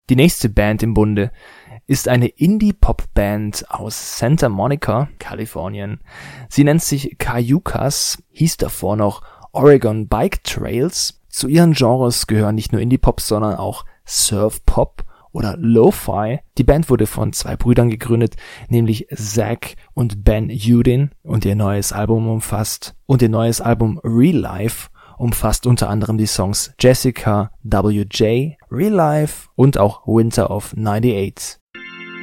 Die nächste Band im Bunde ist eine Indie-Pop-Band aus Santa Monica, Kalifornien. Sie nennt sich Cayucas, hieß davor noch Oregon Bike Trails. Zu ihren Genres gehören nicht nur Indie-Pop, sondern auch Surf-Pop oder Lo-Fi. Die Band wurde von 2 Brüdern gegründet, nämlich Zach und Ben Udin, und ihr neues Album Real Life umfasst unter anderem die Songs Jessica, WJ, Real Life und auch Winter of 98.